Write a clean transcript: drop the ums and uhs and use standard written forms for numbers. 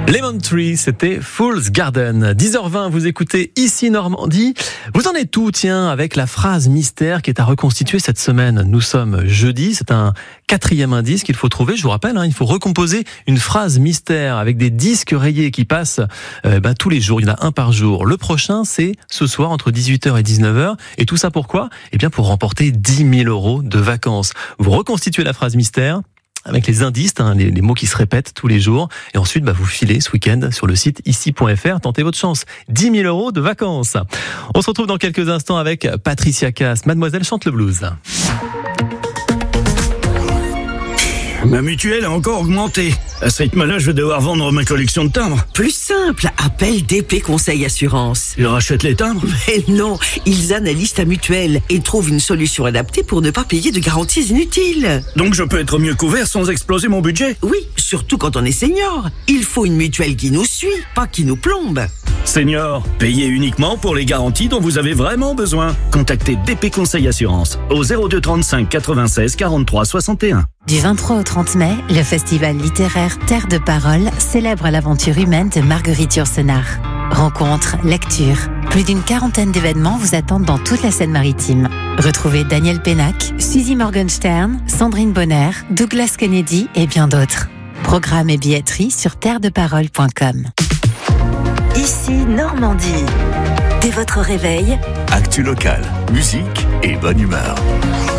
Lemon Tree, c'était Fool's Garden. 10h20, vous écoutez Ici Normandie. Vous en êtes où, tiens, avec la phrase mystère qui est à reconstituer cette semaine. Nous sommes jeudi, c'est un 4e indice qu'il faut trouver. Je vous rappelle, il faut recomposer une phrase mystère avec des disques rayés qui passent tous les jours. Il y en a un par jour. Le prochain, c'est ce soir entre 18h et 19h. Et tout ça pourquoi ? Eh bien, pour remporter 10 000 € de vacances. Vous reconstituez la phrase mystère avec les indices, les mots qui se répètent tous les jours. Et ensuite, vous filez ce week-end sur le site ici.fr. Tentez votre chance. 10 000 € de vacances. On se retrouve dans quelques instants avec Patricia Cass. Mademoiselle chante le blues. Ma mutuelle a encore augmenté. À ce rythme-là, je vais devoir vendre ma collection de timbres. Plus simple, appelle DP Conseil Assurance. Ils rachètent les timbres ? Mais non, ils analysent ta mutuelle et trouvent une solution adaptée pour ne pas payer de garanties inutiles. Donc je peux être mieux couvert sans exploser mon budget ? Oui, surtout quand on est senior. Il faut une mutuelle qui nous suit, pas qui nous plombe. Senior, payez uniquement pour les garanties dont vous avez vraiment besoin. Contactez DP Conseil Assurance au 02 35 96 43 61. Du 23 au 30 mai, le festival littéraire Terre de Parole célèbre l'aventure humaine de Marguerite Yourcenar. Rencontres, lectures, plus d'une 40aine d'événements vous attendent dans toute la Seine-Maritime. Retrouvez Daniel Pénac, Suzy Morgenstern, Sandrine Bonner, Douglas Kennedy et bien d'autres. Programme et billetterie sur terredeparole.com. Ici Normandie. Dès votre réveil, actu local, musique et bonne humeur.